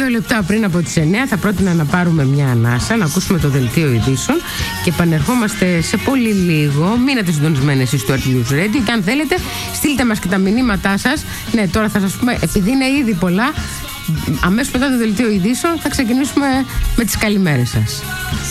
2 λεπτά πριν από τις 9 θα πρότεινα να πάρουμε μια ανάσα, να ακούσουμε το δελτίο ειδήσεων και επανερχόμαστε σε πολύ λίγο. Μείνετε συντονισμένοι εσείς στο RTL News Radio και αν θέλετε στείλτε μας και τα μηνύματά σας. Ναι, τώρα θα σας πούμε, επειδή είναι ήδη πολλά, αμέσως μετά το δελτίο ειδήσεων θα ξεκινήσουμε με τις καλημέρες σας.